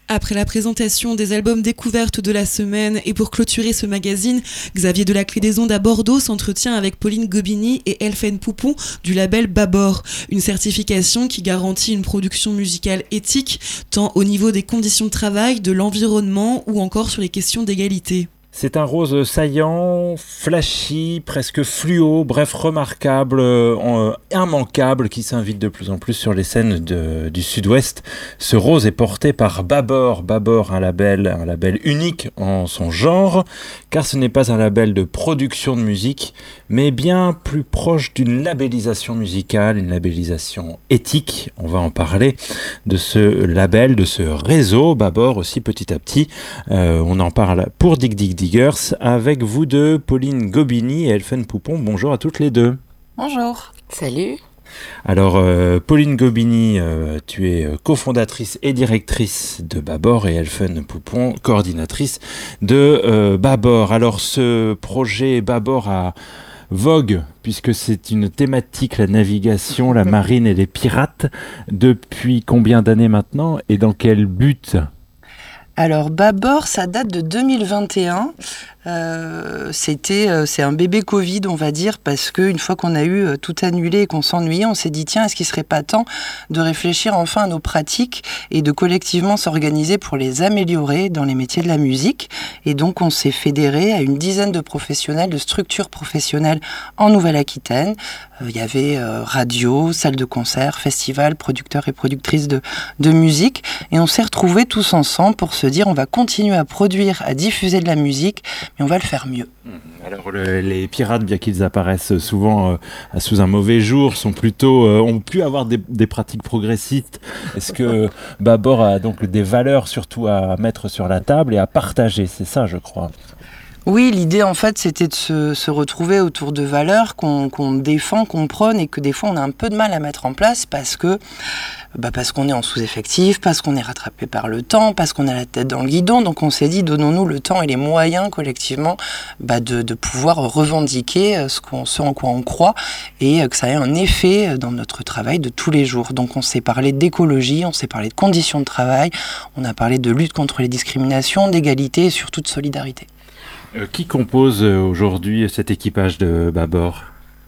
Après la présentation des albums découvertes de la semaine et pour clôturer ce magazine, Xavier de la Clé des Ondes à Bordeaux s'entretient avec Pauline Gobini et Elfen Poupon du label Babor, une certification qui garantit une production musicale éthique, tant au niveau des conditions de travail, de l'environnement ou encore sur les questions d'égalité. C'est un rose saillant, flashy, presque fluo, bref remarquable, immanquable, qui s'invite de plus en plus sur les scènes du sud-ouest. Ce rose est porté par Babor. Babor, un label unique en son genre, car ce n'est pas un label de production de musique, mais bien plus proche d'une labellisation musicale, une labellisation éthique. On va en parler de ce label, de ce réseau Babor aussi petit à petit. On en parle pour Dig Dig Diggers avec vous deux, Pauline Gobini et Elfen Poupon. Bonjour à toutes les deux. Bonjour. Salut. Alors, Pauline Gobini, tu es cofondatrice et directrice de Babor et Elfen Poupon, coordinatrice de Babor. Alors, ce projet Babor a vogue, puisque c'est une thématique, la navigation, la marine et les pirates. Depuis combien d'années maintenant et dans quel but ? Alors Babor, ça date de 2021. C'est un bébé Covid, on va dire, parce qu'une fois qu'on a eu tout annulé et qu'on s'ennuyait, on s'est dit tiens, est-ce qu'il serait pas temps de réfléchir enfin à nos pratiques et de collectivement s'organiser pour les améliorer dans les métiers de la musique. Et donc on s'est fédéré à une dizaine de professionnels, de structures professionnelles en Nouvelle-Aquitaine. Il y avait radio, salle de concert, festival, producteurs et productrices de musique. Et on s'est retrouvés tous ensemble pour se dire on va continuer à produire, à diffuser de la musique, mais on va le faire mieux. Alors les pirates, bien qu'ils apparaissent souvent sous un mauvais jour, sont plutôt ont pu avoir des pratiques progressistes. Est-ce que Babor a donc des valeurs surtout à mettre sur la table et à partager ? C'est ça, je crois. Oui, l'idée en fait c'était de se retrouver autour de valeurs qu'on défend, qu'on prône et que des fois on a un peu de mal à mettre en place parce qu'on est en sous-effectif, parce qu'on est rattrapé par le temps, parce qu'on a la tête dans le guidon. Donc on s'est dit donnons-nous le temps et les moyens collectivement de pouvoir revendiquer ce en quoi on croit et que ça ait un effet dans notre travail de tous les jours. Donc on s'est parlé d'écologie, on s'est parlé de conditions de travail, on a parlé de lutte contre les discriminations, d'égalité et surtout de solidarité. Qui compose aujourd'hui cet équipage de Babor ?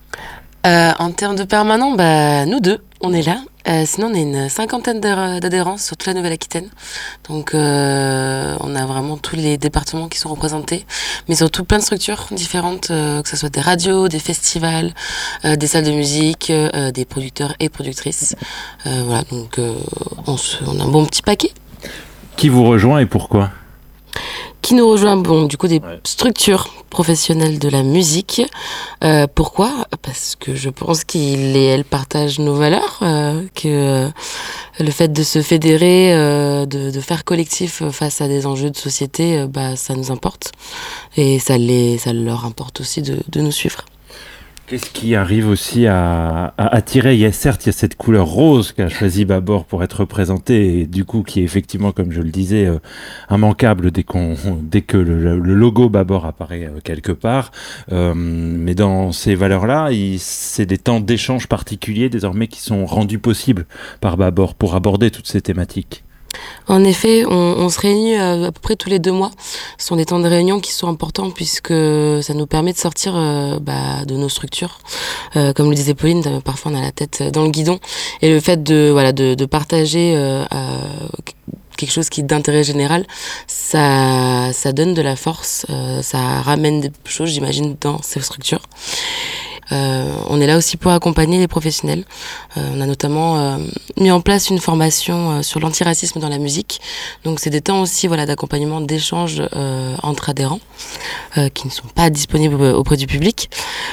En termes de permanents, nous deux, on est là. Sinon, on est une cinquantaine d'adhérents sur toute la Nouvelle-Aquitaine. Donc, on a vraiment tous les départements qui sont représentés, mais surtout plein de structures différentes, que ce soit des radios, des festivals, des salles de musique, des producteurs et productrices. Voilà, donc on a un bon petit paquet. Qui vous rejoint et pourquoi ? Qui nous rejoint, des structures professionnelles de la musique. Pourquoi ? Parce que je pense qu'il et elle partagent nos valeurs, que le fait de se fédérer, de faire collectif face à des enjeux de société, ça nous importe. Et ça leur importe aussi de nous suivre. Qu'est-ce qui arrive aussi à attirer ? Il y a cette couleur rose qu'a choisi Babor pour être représentée et du coup qui est effectivement, comme je le disais, immanquable dès que le logo Babor apparaît quelque part. Mais dans ces valeurs-là, c'est des temps d'échange particuliers désormais qui sont rendus possibles par Babor pour aborder toutes ces thématiques. En effet, on se réunit à peu près tous les 2 mois. Ce sont des temps de réunion qui sont importants puisque ça nous permet de sortir de nos structures. Comme le disait Pauline, parfois on a la tête dans le guidon. Et le fait de partager quelque chose qui est d'intérêt général, ça donne de la force, ça ramène des choses, j'imagine, dans ces structures. On est là aussi pour accompagner les professionnels. On a notamment mis en place une formation sur l'antiracisme dans la musique. Donc c'est des temps aussi d'accompagnement, d'échange entre adhérents qui ne sont pas disponibles auprès du public.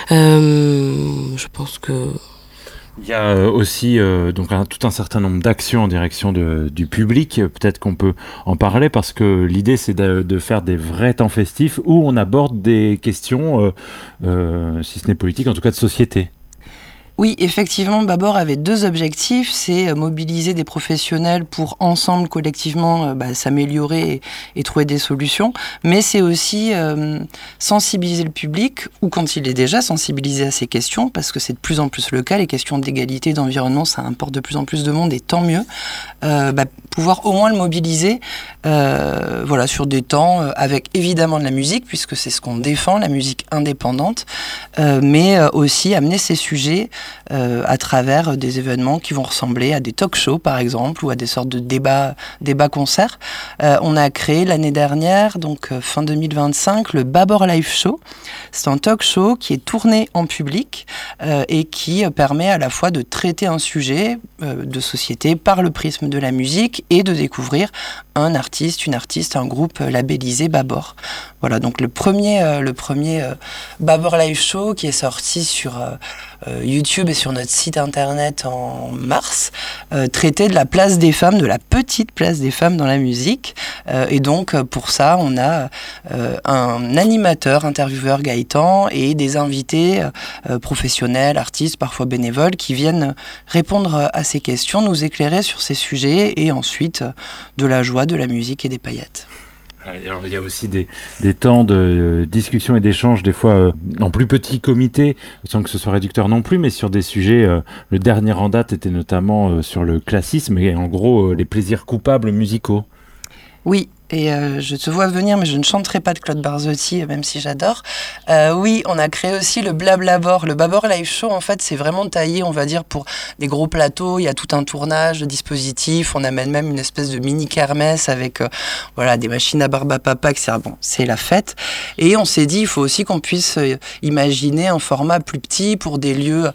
Je pense que... Il y a aussi tout un certain nombre d'actions en direction du public. Peut-être qu'on peut en parler parce que l'idée c'est de faire des vrais temps festifs où on aborde des questions, si ce n'est politique, en tout cas de société. Oui, effectivement, Babor avait 2 objectifs, c'est mobiliser des professionnels pour ensemble, collectivement, s'améliorer et trouver des solutions, mais c'est aussi sensibiliser le public, ou quand il est déjà sensibilisé à ces questions, parce que c'est de plus en plus le cas, les questions d'égalité, d'environnement, ça importe de plus en plus de monde, et tant mieux, pouvoir au moins le mobiliser sur des temps, avec évidemment de la musique, puisque c'est ce qu'on défend, la musique indépendante, mais aussi amener ces sujets à travers des événements qui vont ressembler à des talk-shows par exemple ou à des sortes de débats-concerts. On a créé l'année dernière, donc fin 2025, le Babor Live Show. C'est un talk-show qui est tourné en public et qui permet à la fois de traiter un sujet de société par le prisme de la musique et de découvrir un artiste, une artiste, un groupe labellisé Babor. Voilà, donc le premier Babor Live Show qui est sorti sur YouTube et sur notre site internet en mars, traitait de la place des femmes, de la petite place des femmes dans la musique. Et donc pour ça, on a un animateur, intervieweur Gaëtan et des invités professionnels, artistes, parfois bénévoles, qui viennent répondre à ces questions, nous éclairer sur ces sujets et ensuite de la joie, de la musique et des paillettes. Alors, il y a aussi des temps de discussion et d'échange, des fois en plus petit comité, sans que ce soit réducteur non plus, mais sur des sujets. Le dernier en date était notamment sur le classisme et en gros les plaisirs coupables musicaux. Oui. Et je te vois venir, mais je ne chanterai pas de Claude Barzotti, même si j'adore. Oui, on a créé aussi le Blablabor. Le Babor Live Show, en fait, c'est vraiment taillé, on va dire, pour des gros plateaux. Il y a tout un tournage de dispositifs. On amène même une espèce de mini kermesse avec des machines à barbe à papa, etc. Bon, c'est la fête. Et on s'est dit, il faut aussi qu'on puisse imaginer un format plus petit pour des lieux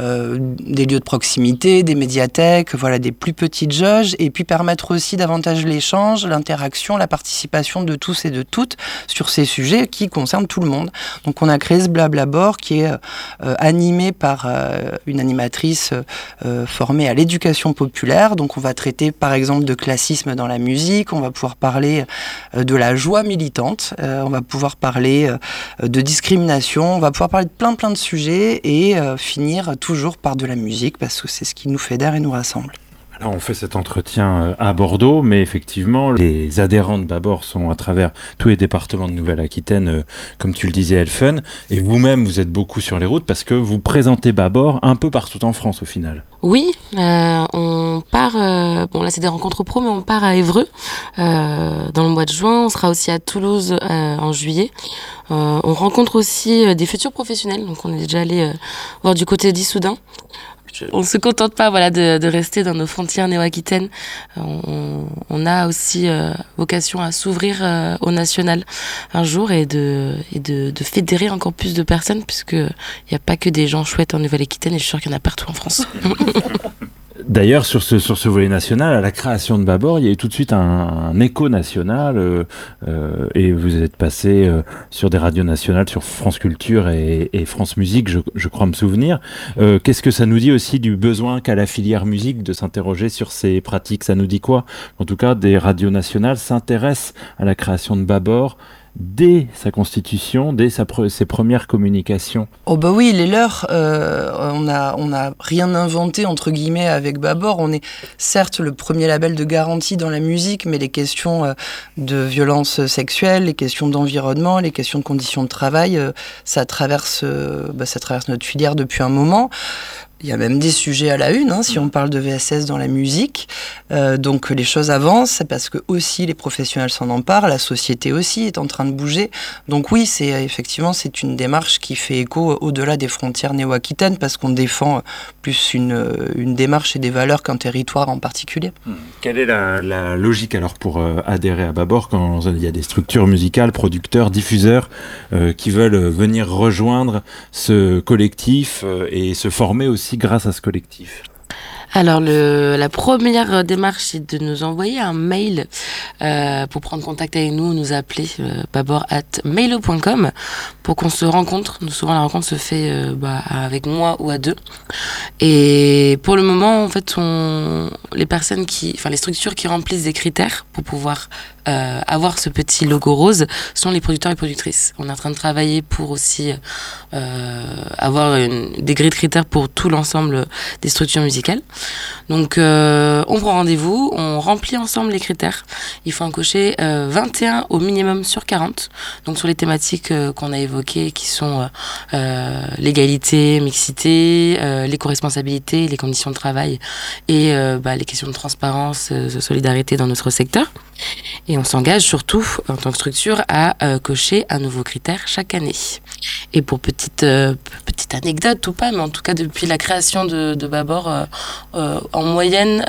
de proximité, des médiathèques, des plus petites jauges, et puis permettre aussi davantage l'échange, l'interaction, la participation de tous et de toutes sur ces sujets qui concernent tout le monde. Donc on a créé ce Blablabor qui est animé par une animatrice formée à l'éducation populaire. Donc on va traiter par exemple de classisme dans la musique, on va pouvoir parler de la joie militante, on va pouvoir parler de discrimination, on va pouvoir parler de plein de sujets et finir toujours par de la musique parce que c'est ce qui nous fédère et nous rassemble. Alors on fait cet entretien à Bordeaux, mais effectivement, les adhérents de Babor sont à travers tous les départements de Nouvelle-Aquitaine, comme tu le disais, Elfen. Et vous-même, vous êtes beaucoup sur les routes parce que vous présentez Babor un peu partout en France au final. Oui, on part, là c'est des rencontres pro, mais on part à Évreux dans le mois de juin. On sera aussi à Toulouse en juillet. On rencontre aussi des futurs professionnels, donc on est déjà allé voir du côté d'Issoudun. On se contente pas de rester dans nos frontières néo-aquitaines. On a aussi vocation à s'ouvrir au national un jour et de fédérer encore plus de personnes puisque il n'y a pas que des gens chouettes en Nouvelle-Aquitaine et je suis sûre qu'il y en a partout en France. D'ailleurs, sur ce volet national, à la création de Babor, il y a eu tout de suite un écho national et vous êtes passé sur des radios nationales, sur France Culture et France Musique, je crois me souvenir. Qu'est-ce que ça nous dit aussi du besoin qu'a la filière musique de s'interroger sur ces pratiques ? Ça nous dit quoi ? En tout cas, des radios nationales s'intéressent à la création de Babor dès sa constitution, dès ses premières communications. Oh bah oui, les leurs, on a rien inventé entre guillemets avec Babor. On est certes le premier label de garantie dans la musique, mais les questions de violence sexuelle, les questions d'environnement, les questions de conditions de travail, ça traverse notre filière depuis un moment. Il y a même des sujets à la une, si on parle de VSS dans la musique. Donc les choses avancent parce que aussi les professionnels s'en emparent, la société aussi est en train de bouger. Donc oui, c'est une démarche qui fait écho au-delà des frontières néo-aquitaines parce qu'on défend plus une démarche et des valeurs qu'un territoire en particulier. Quelle est la logique alors pour adhérer à Babor quand il y a des structures musicales, producteurs, diffuseurs qui veulent venir rejoindre ce collectif et se former aussi grâce à ce collectif ? Alors, la première démarche, c'est de nous envoyer un mail pour prendre contact avec nous, nous appeler babor@mailo.com pour qu'on se rencontre. Souvent, la rencontre se fait avec moi ou à deux. Et pour le moment, en fait, les structures qui remplissent des critères pour pouvoir avoir ce petit logo rose sont les producteurs et productrices. On est en train de travailler pour aussi avoir des grilles de critères pour tout l'ensemble des structures musicales. Donc on prend rendez-vous, on remplit ensemble les critères. Il faut en cocher 21 au minimum sur 40. Donc sur les thématiques qu'on a évoquées qui sont l'égalité, mixité, l'éco-responsabilité, les conditions de travail et les questions de transparence, de solidarité dans notre secteur. Et on s'engage surtout, en tant que structure, à cocher un nouveau critère chaque année. Et pour petite anecdote ou pas, mais en tout cas depuis la création de Babor, en moyenne,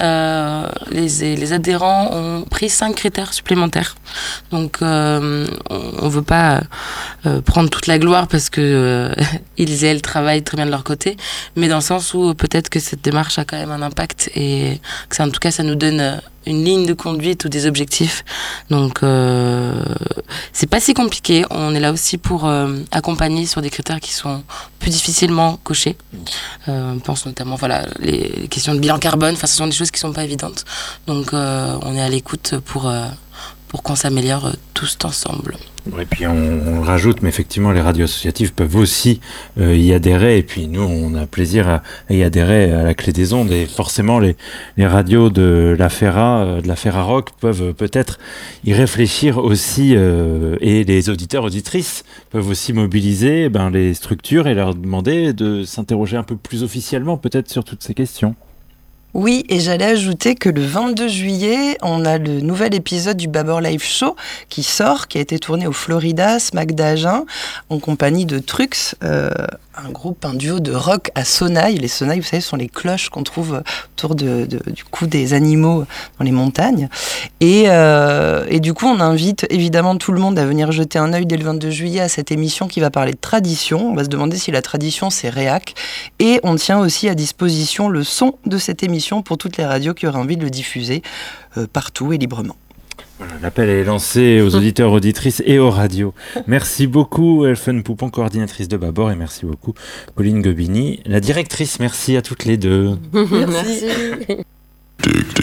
les adhérents ont pris 5 critères supplémentaires. Donc on veut pas prendre toute la gloire parce que ils et elles travaillent très bien de leur côté, mais dans le sens où peut-être que cette démarche a quand même un impact et que ça, en tout cas, ça nous donne une ligne de conduite ou des objectifs. Donc c'est pas si compliqué. On est là aussi pour accompagner sur des critères qui sont plus difficilement cochés. On pense notamment les questions de bilan carbone. Ce sont des choses qui sont pas évidentes. Donc on est à l'écoute pour qu'on s'améliore tous ensemble. Et puis on rajoute, mais effectivement les radios associatives peuvent aussi y adhérer, et puis nous on a plaisir à y adhérer à la Clé des Ondes, et forcément les radios de la Ferra Rock peuvent peut-être y réfléchir aussi, et les auditeurs, auditrices peuvent aussi mobiliser les structures et leur demander de s'interroger un peu plus officiellement peut-être sur toutes ces questions. Oui, et j'allais ajouter que le 22 juillet, on a le nouvel épisode du Babor Live Show qui sort, qui a été tourné au Floridas, Magda Agen, en compagnie de Trux, un duo de rock à sonnailles. Les sonnailles, vous savez, sont les cloches qu'on trouve autour du cou des animaux dans les montagnes. Et du coup, on invite évidemment tout le monde à venir jeter un œil dès le 22 juillet à cette émission qui va parler de tradition. On va se demander si la tradition, c'est réac. Et on tient aussi à disposition le son de cette émission pour toutes les radios qui auraient envie de le diffuser partout et librement. Voilà, l'appel est lancé aux auditeurs, auditrices et aux radios. Merci beaucoup Elfen Poupon, coordinatrice de Babor, et merci beaucoup Pauline Gobini, la directrice. Merci à toutes les deux. Merci.